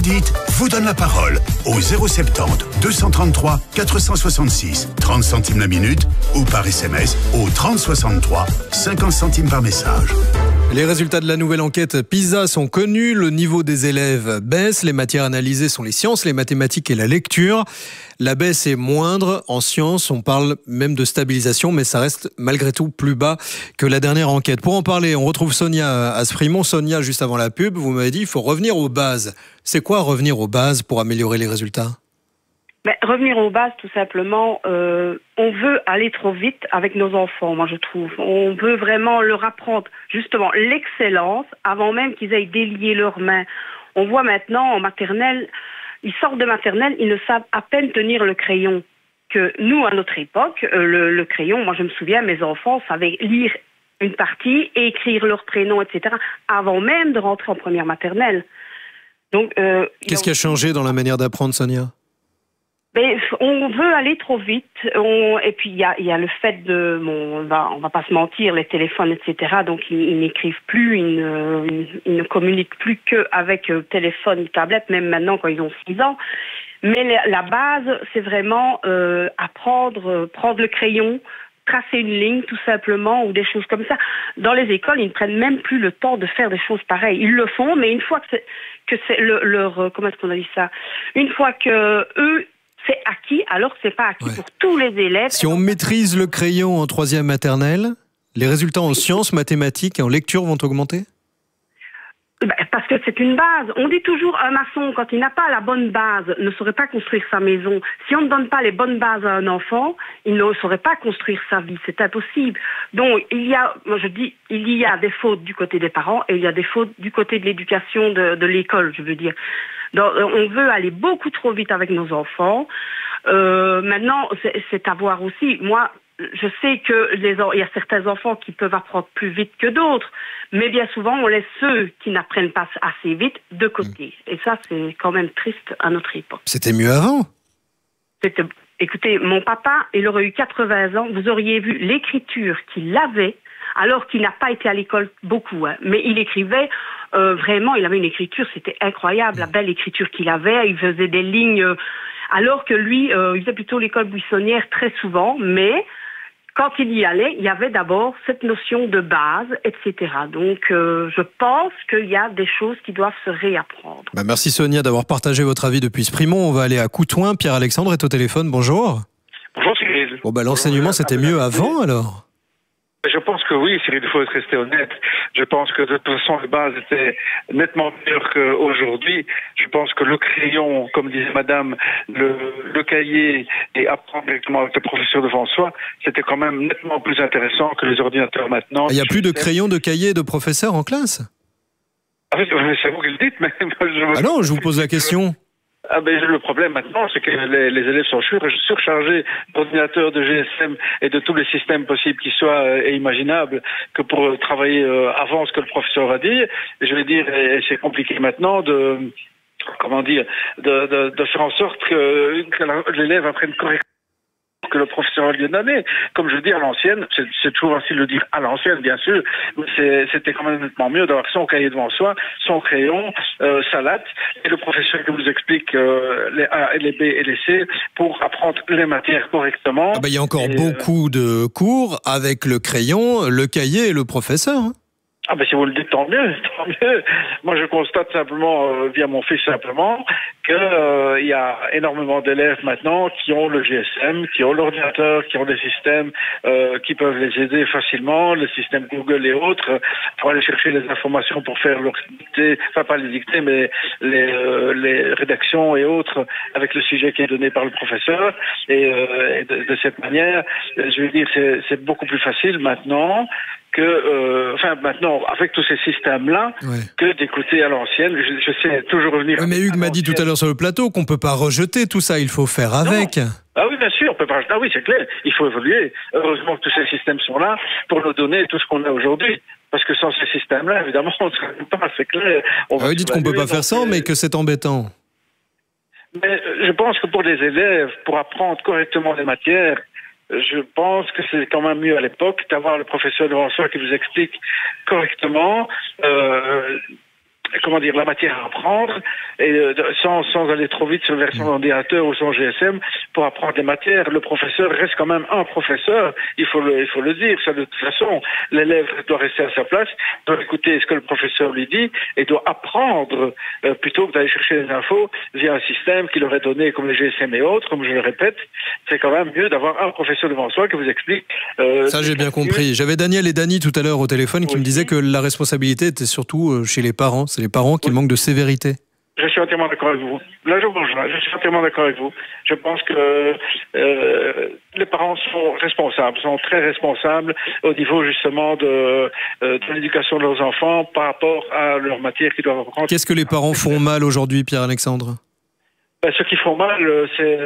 dites vous donne la parole au 070 233 466, 30 centimes la minute, ou par SMS au 3063, 50 centimes par message. Les résultats de la nouvelle enquête PISA sont connus, le niveau des élèves baisse, les matières analysées sont les sciences, les mathématiques et la lecture. La baisse est moindre, en sciences on parle même de stabilisation, mais ça reste malgré tout plus bas que la dernière enquête. Pour en parler, on retrouve Sonia à Sprimont. Sonia, juste avant la pub, vous m'avez dit il faut revenir aux bases. C'est quoi revenir aux bases pour améliorer les résultats ? Revenir aux bases, tout simplement, on veut aller trop vite avec nos enfants, moi je trouve. On veut vraiment leur apprendre justement l'excellence avant même qu'ils aient délié leurs mains. On voit maintenant en maternelle, ils sortent de maternelle, ils ne savent à peine tenir le crayon. Que nous, à notre époque, le crayon, moi je me souviens, mes enfants savaient lire une partie et écrire leur prénom, etc., avant même de rentrer en première maternelle. Donc, qu'est-ce qui a changé dans la manière d'apprendre, Sonia ? On veut aller trop vite. Et puis il y a le fait de, on va pas se mentir, les téléphones, etc. Donc ils n'écrivent plus, ils ne communiquent plus qu'avec téléphone, tablette, même maintenant quand ils ont 6 ans. Mais la base, c'est vraiment apprendre, prendre le crayon, tracer une ligne tout simplement, ou des choses comme ça. Dans les écoles, ils ne prennent même plus le temps de faire des choses pareilles. Ils le font, mais une fois que c'est leur comment est-ce qu'on a dit ça ? Une fois que eux c'est acquis, alors que c'est pas acquis pour tous les élèves. Si on maîtrise le crayon en 3e maternelle, les résultats en sciences, mathématiques et en lecture vont augmenter ? Parce que c'est une base. On dit toujours un maçon, quand il n'a pas la bonne base, ne saurait pas construire sa maison. Si on ne donne pas les bonnes bases à un enfant, il ne saurait pas construire sa vie. C'est impossible. Donc, il y a des fautes du côté des parents et il y a des fautes du côté de l'éducation de l'école, je veux dire. Donc, on veut aller beaucoup trop vite avec nos enfants. Maintenant, c'est à voir aussi. Moi, je sais il y a certains enfants qui peuvent apprendre plus vite que d'autres, mais bien souvent, on laisse ceux qui n'apprennent pas assez vite de côté. Et ça, c'est quand même triste à notre époque. C'était mieux avant. Écoutez, mon papa, il aurait eu 80 ans. Vous auriez vu l'écriture qu'il avait, alors qu'il n'a pas été à l'école beaucoup. Mais il écrivait vraiment, il avait une écriture, c'était incroyable, la belle écriture qu'il avait. Il faisait des lignes, alors que lui, il faisait plutôt l'école buissonnière très souvent, mais quand il y allait, il y avait d'abord cette notion de base, etc. Donc, je pense qu'il y a des choses qui doivent se réapprendre. Merci Sonia d'avoir partagé votre avis depuis Sprimont. On va aller à Coutouin. Pierre-Alexandre est au téléphone. Bonjour. Bonjour Cyril. L'enseignement, c'était mieux avant alors ? Je pense que oui, Cyril, il faut rester honnête. Je pense que de toute façon, les bases étaient nettement meilleures qu'aujourd'hui. Je pense que le crayon, comme disait madame, le cahier et apprendre directement avec le professeur devant soi, c'était quand même nettement plus intéressant que les ordinateurs maintenant. Il n'y a plus de crayon, de cahier et de professeur en classe ? Ah oui, c'est vous qui le dites, mais... non, je vous pose la question. Le problème maintenant, c'est que les élèves sont surchargés d'ordinateurs, de GSM et de tous les systèmes possibles qui soient et imaginables que pour travailler avant ce que le professeur va dire. Et je vais dire, et c'est compliqué maintenant de faire en sorte que l'élève apprenne correctement que le professeur lui a donné. Comme je dis à l'ancienne, c'est toujours facile de dire à l'ancienne, bien sûr, mais c'était quand même nettement mieux d'avoir son cahier devant soi, son crayon, sa latte, et le professeur qui vous explique les A, les B et les C pour apprendre les matières correctement. Il y a encore beaucoup de cours avec le crayon, le cahier et le professeur. Si vous le dites, tant mieux, tant mieux. Moi, je constate simplement, via mon fils simplement, que il y a énormément d'élèves maintenant qui ont le GSM, qui ont l'ordinateur, qui ont des systèmes qui peuvent les aider facilement, le système Google et autres, pour aller chercher les informations pour faire leur dictée, enfin pas les dictées, mais les rédactions et autres avec le sujet qui est donné par le professeur. Et de cette manière, je veux dire, c'est beaucoup plus facile maintenant maintenant, avec tous ces systèmes-là, que d'écouter à l'ancienne. Je sais toujours revenir... mais Hugues m'a dit tout à l'heure sur le plateau qu'on ne peut pas rejeter tout ça, il faut faire avec. Ah oui, bien sûr, on peut pas... Ah oui, c'est clair, il faut évoluer. Heureusement que tous ces systèmes sont là pour nous donner tout ce qu'on a aujourd'hui. Parce que sans ces systèmes-là, évidemment, on ne serait pas, c'est clair. Vous dites qu'on ne peut pas faire ça, mais que c'est embêtant. Mais je pense que pour les élèves, pour apprendre correctement les matières, je pense que c'est quand même mieux à l'époque d'avoir le professeur devant soi qui vous explique correctement la matière à apprendre, et sans aller trop vite sur version ordinateur ou son GSM pour apprendre les matières. Le professeur reste quand même un professeur, il faut le dire. Ça, de toute façon, l'élève doit rester à sa place, doit écouter ce que le professeur lui dit et doit apprendre plutôt que d'aller chercher des infos via un système qu'il aurait donné comme les GSM et autres. Comme je le répète, c'est quand même mieux d'avoir un professeur devant soi qui vous explique. Ça, j'ai bien compris. J'avais Daniel et Dany tout à l'heure au téléphone qui me disaient que la responsabilité était surtout chez les parents. C'est les parents qui manquent de sévérité. Je suis entièrement d'accord avec vous. Là, je suis entièrement d'accord avec vous. Je pense que les parents sont très responsables au niveau justement de l'éducation de leurs enfants par rapport à leur matière qu'ils doivent apprendre. Qu'est-ce que les parents font mal aujourd'hui, Pierre-Alexandre ? Ce qu'ils font mal, c'est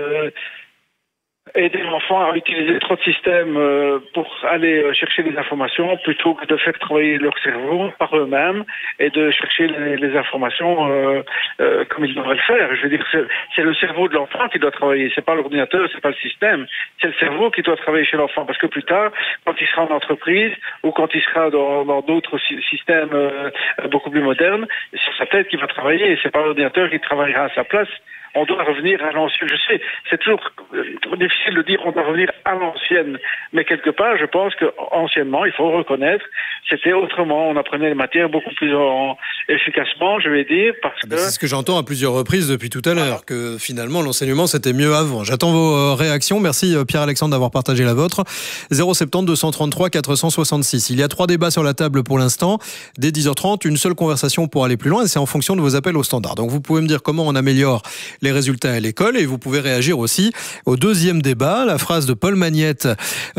aider l'enfant à utiliser trop de systèmes pour aller chercher des informations plutôt que de faire travailler leur cerveau par eux-mêmes et de chercher les informations comme ils devraient le faire. Je veux dire, c'est le cerveau de l'enfant qui doit travailler, c'est pas l'ordinateur, c'est pas le système, c'est le cerveau qui doit travailler chez l'enfant, parce que plus tard, quand il sera en entreprise ou quand il sera dans d'autres systèmes beaucoup plus modernes, c'est sa tête qui va travailler, c'est pas l'ordinateur qui travaillera à sa place. On doit revenir à l'ancienne. Je sais, c'est toujours difficile de dire on doit revenir à l'ancienne. Mais quelque part, je pense qu'anciennement, il faut reconnaître, c'était autrement. On apprenait les matières beaucoup plus efficacement, je vais dire, parce que... C'est ce que j'entends à plusieurs reprises depuis tout à l'heure, que finalement, l'enseignement, c'était mieux avant. J'attends vos réactions. Merci Pierre-Alexandre d'avoir partagé la vôtre. 070 233 466. Il y a 3 débats sur la table pour l'instant. Dès 10h30, une seule conversation pour aller plus loin, et c'est en fonction de vos appels au standard. Donc vous pouvez me dire comment on améliore les résultats à l'école, et vous pouvez réagir aussi au deuxième débat. La phrase de Paul Magnette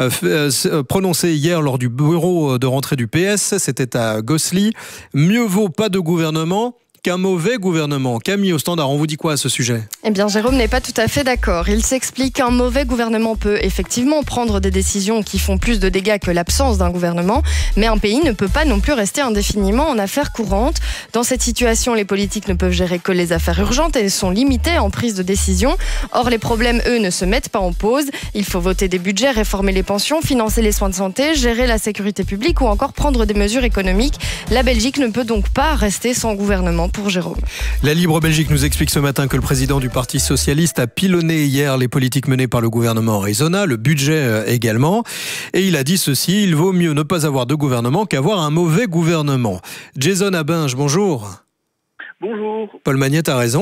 prononcée hier lors du bureau de rentrée du PS, c'était à Gosselies. Mieux vaut pas de gouvernement qu'un mauvais gouvernement. Camille au standard, on vous dit quoi à ce sujet ? Eh bien, Jérôme n'est pas tout à fait d'accord. Il s'explique qu'un mauvais gouvernement peut effectivement prendre des décisions qui font plus de dégâts que l'absence d'un gouvernement, mais un pays ne peut pas non plus rester indéfiniment en affaires courantes. Dans cette situation, les politiques ne peuvent gérer que les affaires urgentes et sont limitées en prise de décision. Or, les problèmes, eux, ne se mettent pas en pause. Il faut voter des budgets, réformer les pensions, financer les soins de santé, gérer la sécurité publique ou encore prendre des mesures économiques. La Belgique ne peut donc pas rester sans gouvernement. Pour Jérôme. La Libre Belgique nous explique ce matin que le président du Parti Socialiste a pilonné hier les politiques menées par le gouvernement Arizona, le budget également. Et il a dit ceci, il vaut mieux ne pas avoir de gouvernement qu'avoir un mauvais gouvernement. Jason Abinge, bonjour. Bonjour. Paul Magnette a raison ?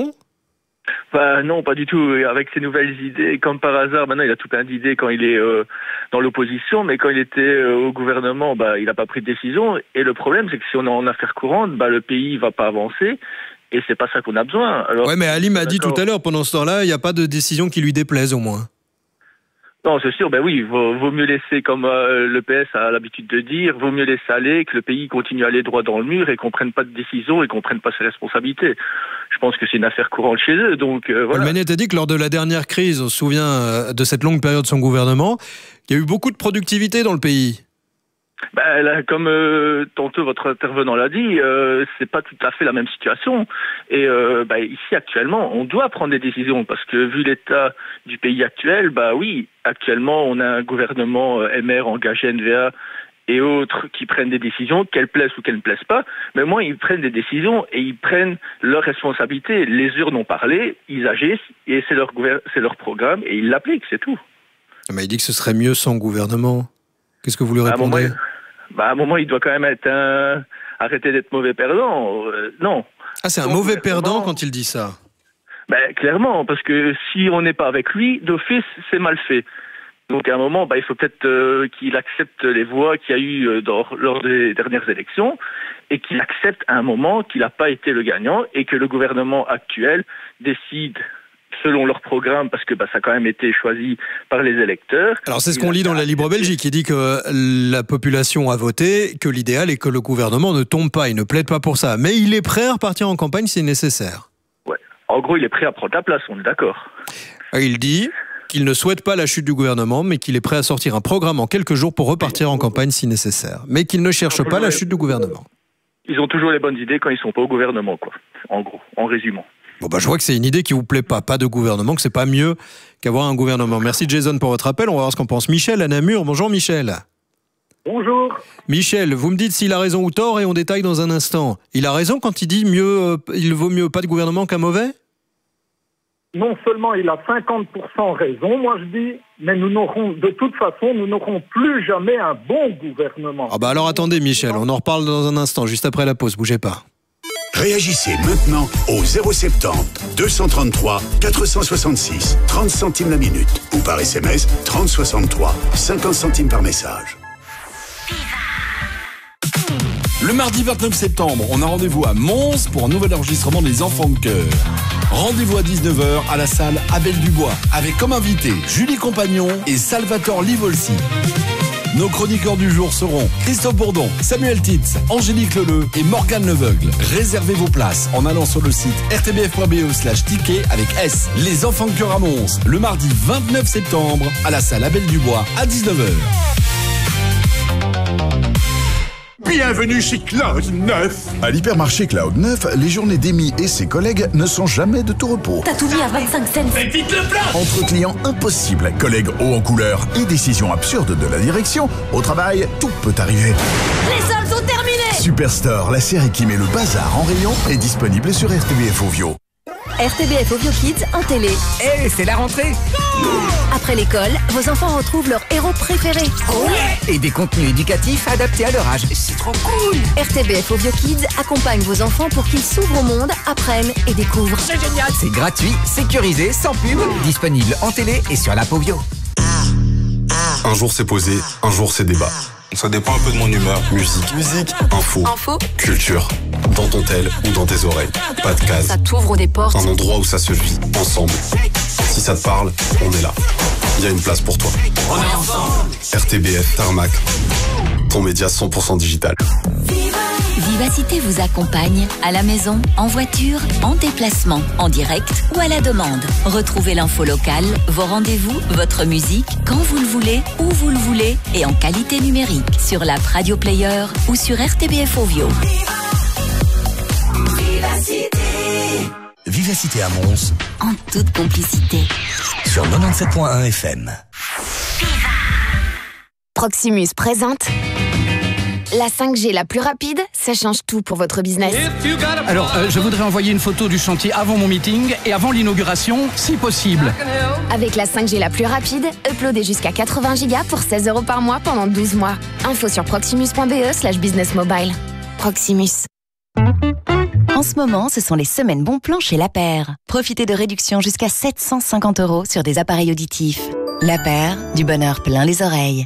Non, pas du tout. Avec ses nouvelles idées, comme par hasard, maintenant il a tout plein d'idées quand il est dans l'opposition, mais quand il était au gouvernement, il n'a pas pris de décision. Et le problème, c'est que si on est en affaires courantes, le pays va pas avancer. Et c'est pas ça qu'on a besoin. Ouais, mais Ali m'a dit tout à l'heure, pendant ce temps-là, il n'y a pas de décision qui lui déplaise au moins. Non, c'est sûr, oui, vaut mieux laisser, comme le PS a l'habitude de dire, vaut mieux laisser aller, que le pays continue à aller droit dans le mur et qu'on prenne pas de décision et qu'on prenne pas ses responsabilités. Je pense que c'est une affaire courante chez eux, donc voilà. Paul Magnette a dit que lors de la dernière crise, on se souvient de cette longue période de son gouvernement, il y a eu beaucoup de productivité dans le pays. Là, comme tantôt votre intervenant l'a dit, c'est pas tout à fait la même situation. Et ici actuellement, on doit prendre des décisions parce que vu l'état du pays actuel, oui, actuellement on a un gouvernement MR engagé NVA et autres qui prennent des décisions, qu'elles plaisent ou qu'elles ne plaisent pas. Mais moi, ils prennent des décisions et ils prennent leurs responsabilités. Les urnes ont parlé, ils agissent et c'est leur programme et ils l'appliquent, c'est tout. Mais il dit que ce serait mieux sans gouvernement. Qu'est-ce que vous lui répondez ? À un moment, il doit quand même être arrêter d'être mauvais perdant. Non. Ah, c'est un mauvais perdant quand il dit ça. Clairement, parce que si on n'est pas avec lui, d'office, c'est mal fait. Donc à un moment, il faut peut-être qu'il accepte les voix qu'il y a eu lors des dernières élections et qu'il accepte à un moment qu'il n'a pas été le gagnant et que le gouvernement actuel décide selon leur programme, parce que ça a quand même été choisi par les électeurs. Alors c'est ce qu'on lit dans la Libre Belgique, qui dit que la population a voté, que l'idéal est que le gouvernement ne tombe pas, il ne plaide pas pour ça, mais il est prêt à repartir en campagne si nécessaire. Ouais. En gros, il est prêt à prendre la place, on est d'accord. Il dit qu'il ne souhaite pas la chute du gouvernement, mais qu'il est prêt à sortir un programme en quelques jours pour repartir en campagne si nécessaire, mais qu'il ne cherche pas la chute du gouvernement. Ils ont toujours les bonnes idées quand ils ne sont pas au gouvernement, quoi. En gros, en résumant. Je vois que c'est une idée qui vous plaît pas de gouvernement, que c'est pas mieux qu'avoir un gouvernement. Merci Jason pour votre appel. On va voir ce qu'en pense Michel à Namur. Bonjour Michel. Bonjour. Michel, vous me dites s'il a raison ou tort et on détaille dans un instant. Il a raison quand il dit il vaut mieux pas de gouvernement qu'un mauvais ? Non seulement il a 50% raison, moi je dis, mais de toute façon, nous n'aurons plus jamais un bon gouvernement. Ah bah alors attendez Michel, on en reparle dans un instant, juste après la pause, bougez pas. Réagissez maintenant au 070 233 466 30 centimes la minute ou par SMS 3063 50 centimes par message. Le mardi 29 septembre, on a rendez-vous à Mons pour un nouvel enregistrement des Enfants de Cœur. Rendez-vous à 19h à la salle Abel Dubois, avec comme invités Julie Compagnon et Salvatore Livolsi. Nos chroniqueurs du jour seront Christophe Bourdon, Samuel Titz, Angélique Leleu et Morgane Leveugle. Réservez vos places en allant sur le site rtbf.be/ticket avec S. Les Enfants de Cœur à Mons, le mardi 29 septembre à la salle Abel Dubois à 19h. Bienvenue chez Cloud 9. À l'hypermarché Cloud 9, les journées d'Amy et ses collègues ne sont jamais de tout repos. T'as tout mis à 25 cents. Mais dites-le plein. Entre clients impossibles, collègues hauts en couleur et décisions absurdes de la direction, au travail, tout peut arriver. Les soldes sont terminés. Superstore, la série qui met le bazar en rayon, est disponible sur RTBF Ovio. RTBF Ovio Kids en télé. C'est la rentrée. Après l'école, vos enfants retrouvent leur héros préféré. Ouais. Et des contenus éducatifs adaptés à leur âge. C'est trop cool. RTBF Ovio Kids accompagne vos enfants pour qu'ils s'ouvrent au monde, apprennent et découvrent. C'est génial. C'est gratuit, sécurisé, sans pub. Disponible en télé et sur l'app Ovio. Un jour c'est posé, un jour c'est débat. Ça dépend un peu de mon humeur. Musique, info, culture. Dans ton tel ou dans tes oreilles. Pas de case. Ça t'ouvre des portes. Un endroit où ça se vit, ensemble. Si ça te parle, on est là. Il y a une place pour toi. On est ensemble. RTBF Tarmac. Ton média 100% digital. Vivacité vous accompagne à la maison, en voiture, en déplacement, en direct ou à la demande. Retrouvez l'info locale, vos rendez-vous, votre musique, quand vous le voulez, où vous le voulez et en qualité numérique sur l'app Radio Player ou sur RTBF Ovio. Vivacité à Mons, en toute complicité. Sur 97.1 FM. Proximus présente la 5G la plus rapide, ça change tout pour votre business. Alors, je voudrais envoyer une photo du chantier avant mon meeting et avant l'inauguration, si possible. Avec la 5G la plus rapide, uploadez jusqu'à 80 Go pour 16 € par mois pendant 12 mois. Info sur proximus.be/businessmobile. Proximus. En ce moment, ce sont les semaines bons plans chez La Paire. Profitez de réductions jusqu'à 750 € sur des appareils auditifs. La Paire, du bonheur plein les oreilles.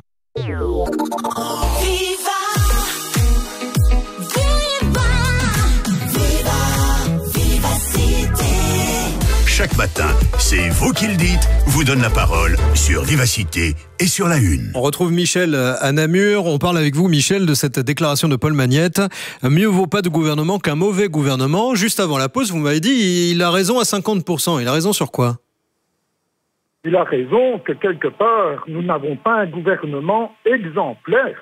Chaque matin, c'est vous qui le dites, vous donne la parole sur Vivacité et sur la Une. On retrouve Michel à Namur. On parle avec vous, Michel, de cette déclaration de Paul Magnette. Mieux vaut pas de gouvernement qu'un mauvais gouvernement. Juste avant la pause, vous m'avez dit il a raison à 50%. Il a raison sur quoi ? Il a raison que quelque part, nous n'avons pas un gouvernement exemplaire.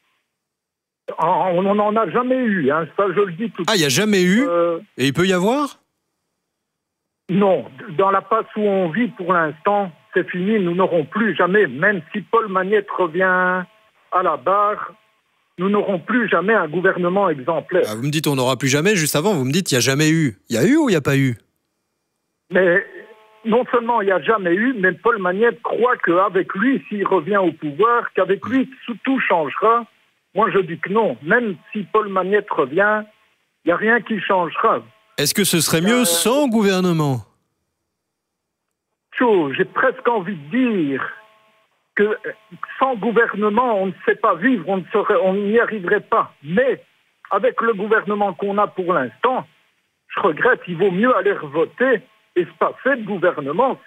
On n'en a jamais eu, hein, ça je le dis tout de suite. Ah, il n'y a jamais eu et il peut y avoir ? Non, dans la passe où on vit pour l'instant, c'est fini, nous n'aurons plus jamais, même si Paul Magnette revient à la barre, nous n'aurons plus jamais un gouvernement exemplaire. Ah, vous me dites on n'aura plus jamais, juste avant vous me dites il n'y a jamais eu. Il y a eu ou il n'y a pas eu ? Mais non seulement il n'y a jamais eu, mais Paul Magnette croit qu'avec lui, s'il revient au pouvoir, qu'avec lui tout changera. Moi je dis que non, même si Paul Magnette revient, il n'y a rien qui changera. Est-ce que ce serait mieux sans gouvernement ? J'ai presque envie de dire que sans gouvernement, on ne sait pas vivre, on n'y arriverait pas. Mais avec le gouvernement qu'on a pour l'instant, je regrette, il vaut mieux aller voter et se passer de gouvernement.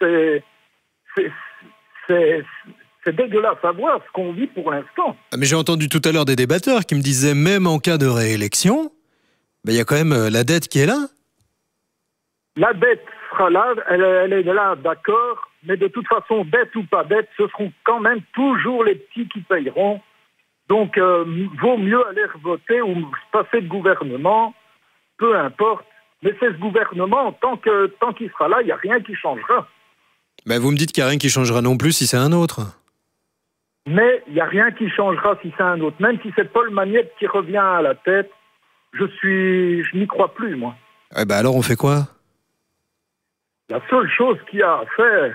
C'est dégueulasse à voir ce qu'on vit pour l'instant. Mais j'ai entendu tout à l'heure des débatteurs qui me disaient même en cas de réélection, il y a quand même la dette qui est là. La dette sera là, elle est là, d'accord, mais de toute façon, dette ou pas dette, ce seront quand même toujours les petits qui payeront. Donc, vaut mieux aller voter ou se passer de gouvernement, peu importe. Mais c'est ce gouvernement, tant qu'il sera là, il n'y a rien qui changera. Vous me dites qu'il n'y a rien qui changera non plus si c'est un autre. Mais il n'y a rien qui changera si c'est un autre. Même si c'est Paul Magnette qui revient à la tête, je n'y crois plus, moi. Eh ben alors on fait quoi? La seule chose qu'il y a à faire,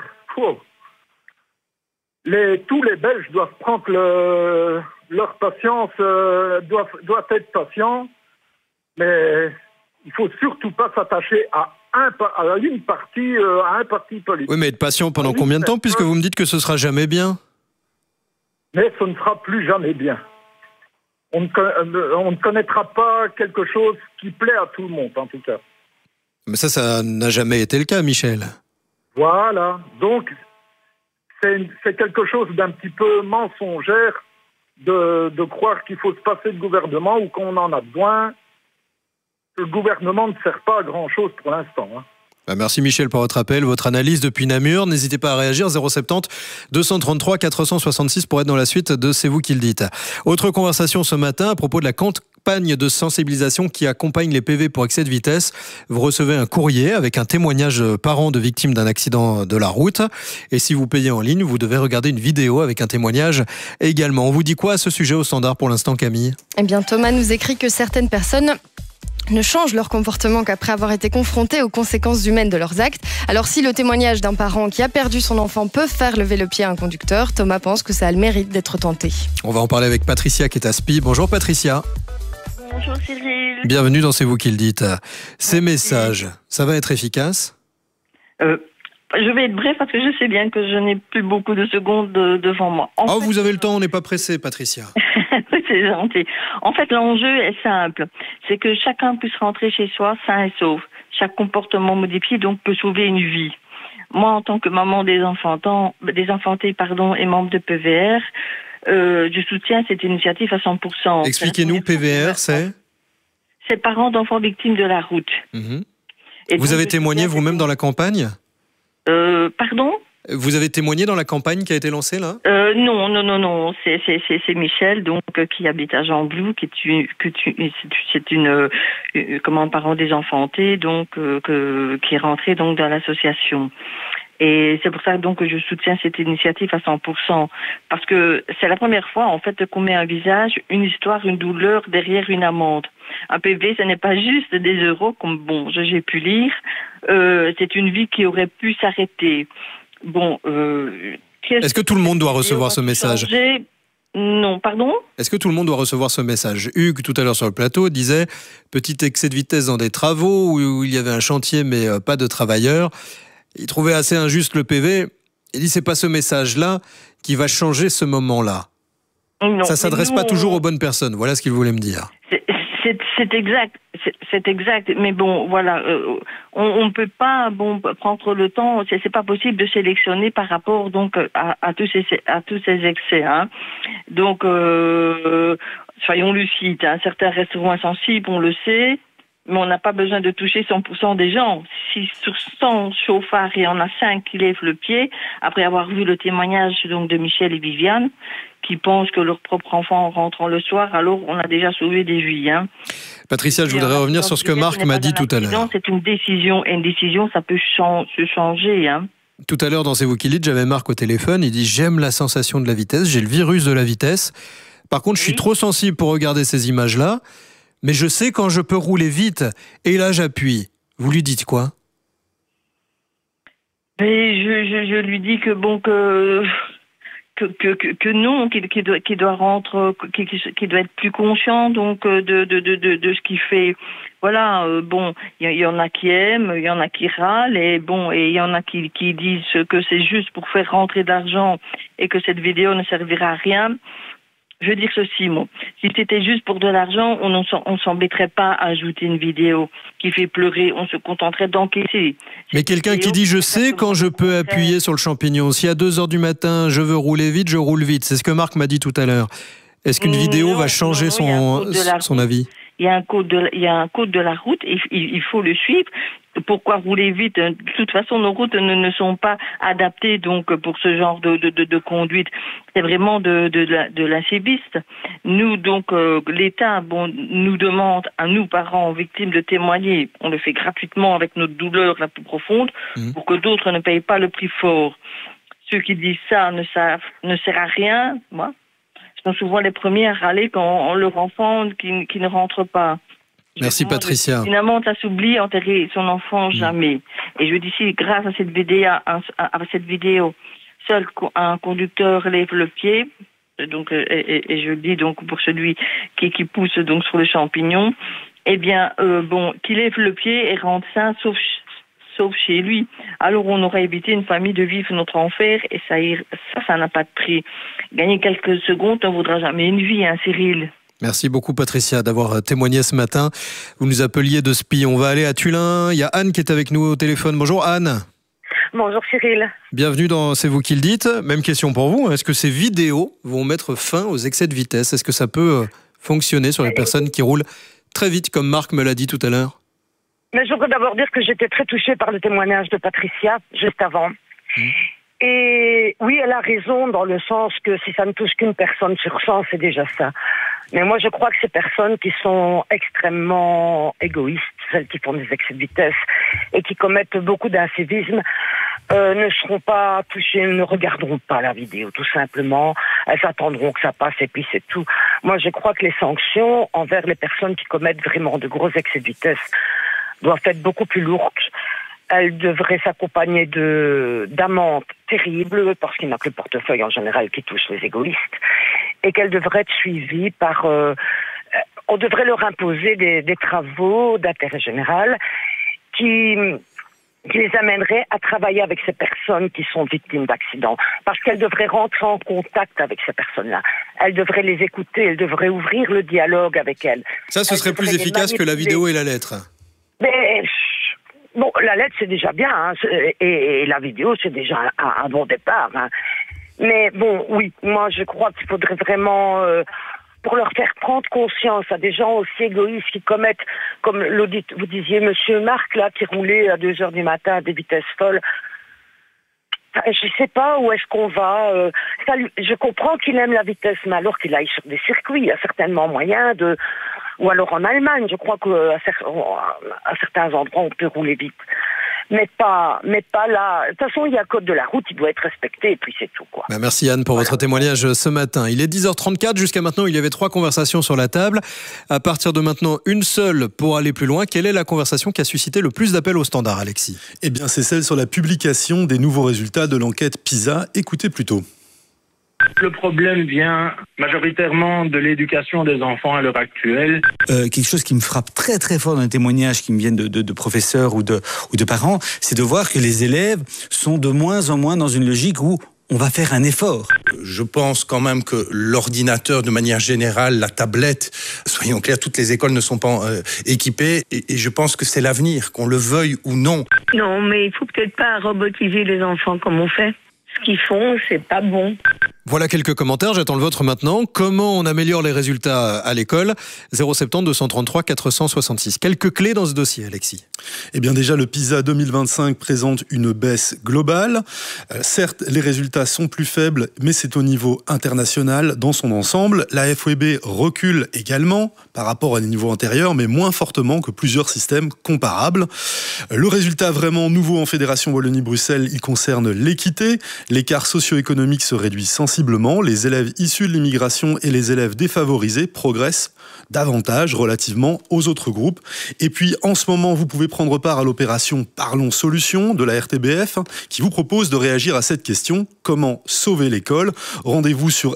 tous les Belges doivent prendre leur patience, doivent être patients, mais il faut surtout pas s'attacher à une partie, à un parti politique. Oui, mais être patient pendant combien de temps, puisque vous me dites que ce sera jamais bien? Mais ce ne sera plus jamais bien. On ne connaîtra pas quelque chose qui plaît à tout le monde, en tout cas. Mais ça n'a jamais été le cas, Michel. Voilà. Donc, c'est quelque chose d'un petit peu mensongère de croire qu'il faut se passer de gouvernement ou qu'on en a besoin. Le gouvernement ne sert pas à grand-chose pour l'instant. Merci Michel pour votre appel, votre analyse depuis Namur. N'hésitez pas à réagir, 070 233 466 pour être dans la suite de C'est vous qui le dites. Autre conversation ce matin à propos de la campagne de sensibilisation qui accompagne les PV pour excès de vitesse. Vous recevez un courrier avec un témoignage de parents de victimes d'un accident de la route. Et si vous payez en ligne, vous devez regarder une vidéo avec un témoignage également. On vous dit quoi à ce sujet au standard pour l'instant, Camille? Eh bien, Thomas nous écrit que certaines personnes ne changent leur comportement qu'après avoir été confrontés aux conséquences humaines de leurs actes. Alors si le témoignage d'un parent qui a perdu son enfant peut faire lever le pied à un conducteur, Thomas pense que ça a le mérite d'être tenté. On va en parler avec Patricia qui est à Spi. Bonjour Patricia. Bonjour Cyril. Bienvenue dans C'est vous qui le dites. Ces messages, ça va être efficace? Je vais être bref parce que je sais bien que je n'ai plus beaucoup de secondes devant moi. Vous avez le temps, on n'est pas pressé, Patricia. C'est gentil. En fait, l'enjeu est simple. C'est que chacun puisse rentrer chez soi sain et sauf. Chaque comportement modifié, donc, peut sauver une vie. Moi, en tant que maman des enfantés, et membre de PVR, je soutiens cette initiative à 100%. Expliquez-nous, PVR, c'est parents d'enfants victimes de la route. Et vous avez témoigné vous-même dans la campagne? Pardon? Vous avez témoigné dans la campagne qui a été lancée là? Non. C'est Michel, donc qui habite à Jean-Blou, c'est une parent des enfantés, donc qui est rentré donc dans l'association. Et c'est pour ça donc que je soutiens cette initiative à 100%, parce que c'est la première fois en fait qu'on met un visage, une histoire, une douleur derrière une amende. Un PV, ce n'est pas juste des euros comme j'ai pu lire. C'est une vie qui aurait pu s'arrêter. Est-ce que tout le monde doit recevoir ce message? Non, pardon? Est-ce que tout le monde doit recevoir ce message? Hugues, tout à l'heure sur le plateau, disait petit excès de vitesse dans des travaux où il y avait un chantier mais pas de travailleurs. Il trouvait assez injuste le PV. Il dit c'est pas ce message-là qui va changer ce moment-là. Non, ça s'adresse pas toujours aux bonnes personnes. Voilà ce qu'il voulait me dire. C'est exact, c'est exact. Mais voilà, on ne peut pas prendre le temps. C'est pas possible de sélectionner par rapport donc à tous ces excès. Donc soyons lucides. Certains resteront insensibles, on le sait. Mais on n'a pas besoin de toucher 100% des gens. Si sur 100 chauffards, il y en a 5 qui lèvent le pied, après avoir vu le témoignage donc de Michel et Viviane, qui pensent que leur propre enfant rentrant le soir, alors on a déjà sauvé des vies. Patricia, je voudrais revenir sur ce que Marc m'a dit tout à l'heure. C'est une décision, et une décision, ça peut se changer. Tout à l'heure, dans C'est vous qui le dites, j'avais Marc au téléphone, il dit « J'aime la sensation de la vitesse, j'ai le virus de la vitesse. Par contre, je suis trop sensible pour regarder ces images-là. Mais je sais quand je peux rouler vite, et là j'appuie. » Vous lui dites quoi? Mais je lui dis que non, qu'il doit être plus conscient donc de ce qu'il fait. Voilà, il y en a qui aiment, il y en a qui râlent, et il y en a qui disent que c'est juste pour faire rentrer de l'argent et que cette vidéo ne servira à rien. Je veux dire ceci, si c'était juste pour de l'argent, on s'embêterait pas à ajouter une vidéo qui fait pleurer, on se contenterait d'encaisser. Mais quelqu'un qui dit « Je sais quand je peux appuyer sur le champignon. Si à 2h du matin, je veux rouler vite, je roule vite. » C'est ce que Marc m'a dit tout à l'heure. Est-ce qu'une vidéo va changer son avis? Il y a un code de la route, il faut le suivre. Pourquoi rouler vite? De toute façon, nos routes ne sont pas adaptées donc pour ce genre de conduite. C'est vraiment de l'inciviste. Nous donc l'État nous demande à nous parents victimes de témoigner. On le fait gratuitement avec notre douleur la plus profonde pour que d'autres ne payent pas le prix fort. ceux qui disent ça ne sert à rien, moi, sont souvent les premiers à râler quand leur enfant qui ne rentre pas. Merci Patricia. Finalement, ça s'oublie, enterrer son enfant jamais. Et je dis ici, grâce à cette vidéo, seul un conducteur lève le pied. Donc, et je dis donc pour celui qui pousse donc sur le champignon, eh bien, qu'il lève le pied et rentre sain, sauf chez lui. Alors, on aurait évité une famille de vivre notre enfer, et ça n'a pas de prix. Gagner quelques secondes ne vaudra jamais une vie, hein, Cyril. Merci beaucoup Patricia d'avoir témoigné ce matin. Vous nous appeliez de Spi. On va aller à Tullin. Il y a Anne qui est avec nous au téléphone. Bonjour Anne. Bonjour Cyril. Bienvenue dans C'est vous qui le dites. Même question pour vous. Est-ce que ces vidéos vont mettre fin aux excès de vitesse? Est-ce que ça peut fonctionner sur les personnes qui roulent très vite, comme Marc me l'a dit tout à l'heure? Mais je voudrais d'abord dire que j'étais très touchée par le témoignage de Patricia, juste avant. Et oui, elle a raison dans le sens que si ça ne touche qu'une personne sur 100, c'est déjà ça. Mais moi, je crois que ces personnes qui sont extrêmement égoïstes, celles qui font des excès de vitesse et qui commettent beaucoup d'incivisme, ne seront pas touchées, ne regarderont pas la vidéo, tout simplement. Elles attendront que ça passe et puis c'est tout. Moi, je crois que les sanctions envers les personnes qui commettent vraiment de gros excès de vitesse doivent être beaucoup plus lourdes. Elle devrait s'accompagner d'amendes terribles, parce qu'il n'y a que le portefeuille en général qui touche les égoïstes, et qu'elle devrait être suivie par... on devrait leur imposer des travaux d'intérêt général qui les amèneraient à travailler avec ces personnes qui sont victimes d'accidents. Parce qu'elles devraient rentrer en contact avec ces personnes-là. Elles devraient les écouter, elles devraient ouvrir le dialogue avec elles. Ça, ce serait plus efficace que la vidéo et la lettre. Mais... bon, la lettre, c'est déjà bien, hein, et la vidéo, c'est déjà un bon départ. Hein. Mais bon, oui, moi, je crois qu'il faudrait vraiment, pour leur faire prendre conscience à des gens aussi égoïstes qui commettent, comme vous disiez, Monsieur Marc, là, qui roulait à 2 heures du matin à des vitesses folles. Je sais pas où est-ce qu'on va. Je comprends qu'il aime la vitesse, mais alors qu'il aille sur des circuits, il y a certainement moyen de... Ou alors en Allemagne, je crois qu'à certains endroits, on peut rouler vite. Mais pas là. De toute façon, il y a un code de la route, il doit être respecté, et puis c'est tout, quoi. Merci Anne pour votre témoignage ce matin. Il est 10h34. Jusqu'à maintenant, il y avait 3 conversations sur la table. À partir de maintenant, une seule pour aller plus loin. Quelle est la conversation qui a suscité le plus d'appels au standard, Alexis? Eh bien, c'est celle sur la publication des nouveaux résultats de l'enquête PISA. Écoutez plutôt. Le problème vient majoritairement de l'éducation des enfants à l'heure actuelle. Quelque chose qui me frappe très très fort dans les témoignages qui me viennent de professeurs ou de parents, c'est de voir que les élèves sont de moins en moins dans une logique où on va faire un effort. Je pense quand même que l'ordinateur, de manière générale, la tablette, soyons clairs, toutes les écoles ne sont pas équipées, et je pense que c'est l'avenir, qu'on le veuille ou non. Non, mais il faut peut-être pas robotiser les enfants comme on fait. Ce qu'ils font, c'est pas bon. Voilà quelques commentaires, j'attends le vôtre maintenant. Comment on améliore les résultats à l'école? 070 233 466. Quelques clés dans ce dossier, Alexis. Eh bien déjà, le PISA 2025 présente une baisse globale. Certes, les résultats sont plus faibles, mais c'est au niveau international dans son ensemble. La FOEB recule également par rapport à des niveaux antérieurs, mais moins fortement que plusieurs systèmes comparables. Le résultat vraiment nouveau en Fédération Wallonie-Bruxelles, il concerne l'équité. L'écart socio-économique se réduit sensiblement. Les élèves issus de l'immigration et les élèves défavorisés progressent davantage relativement aux autres groupes. Et puis, en ce moment, vous pouvez prendre part à l'opération Parlons Solutions de la RTBF, qui vous propose de réagir à cette question: comment sauver l'école? Rendez-vous sur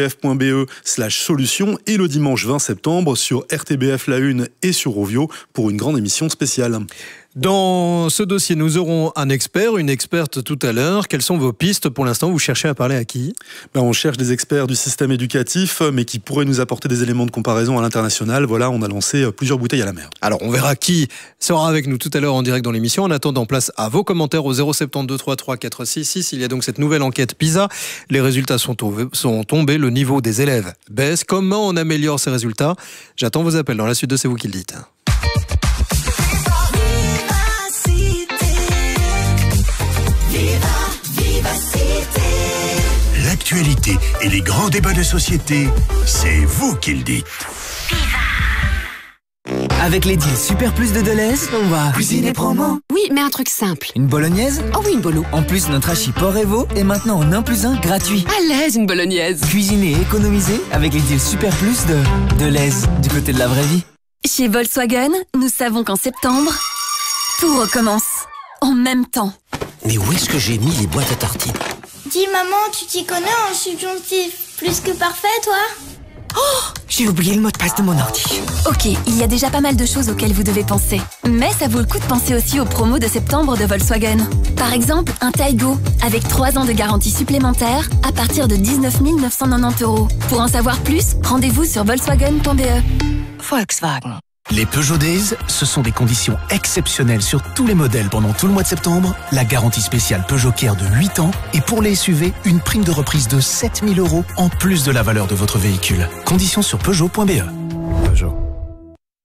rtbf.be/solutions et le dimanche 20 septembre sur RTBF La Une et sur Rovio pour une grande émission spéciale. Dans ce dossier, nous aurons un expert, une experte tout à l'heure. Quelles sont vos pistes pour l'instant? Vous cherchez à parler à qui? On cherche des experts du système éducatif, mais qui pourraient nous apporter des éléments de comparaison à l'international. Voilà, on a lancé plusieurs bouteilles à la mer. Alors, on verra qui sera avec nous tout à l'heure en direct dans l'émission. En attendant, place à vos commentaires au 070 233 466. Il y a donc cette nouvelle enquête PISA. Les résultats sont tombés, le niveau des élèves baisse. Comment on améliore ces résultats? J'attends vos appels dans la suite de C'est vous qui le dites. L'actualité et les grands débats de société, c'est vous qui le dites. Avec les deals Super Plus de Deleuze, on va cuisiner promo. Oui, mais un truc simple. Une bolognaise? Oh oui, une bolo. En plus, notre hachis porc et veau est maintenant en 1 + 1 gratuit. À l'aise, une bolognaise. Cuisiner et économiser avec les deals Super Plus de Deleuze, du côté de la vraie vie. Chez Volkswagen, nous savons qu'en septembre, tout recommence. En même temps. Mais où est-ce que j'ai mis les boîtes à tartines? Dis maman, tu t'y connais en subjonctif plus que parfait, toi? Oh, j'ai oublié le mot de passe de mon ordi. Ok, il y a déjà pas mal de choses auxquelles vous devez penser. Mais ça vaut le coup de penser aussi aux promos de septembre de Volkswagen. Par exemple, un Taigo, avec 3 ans de garantie supplémentaire à partir de 19 990 €. Pour en savoir plus, rendez-vous sur volkswagen.be. Volkswagen. Les Peugeot Days, ce sont des conditions exceptionnelles sur tous les modèles pendant tout le mois de septembre, la garantie spéciale Peugeot Care de 8 ans et pour les SUV, une prime de reprise de 7 000 € en plus de la valeur de votre véhicule. Conditions sur Peugeot.be. Peugeot.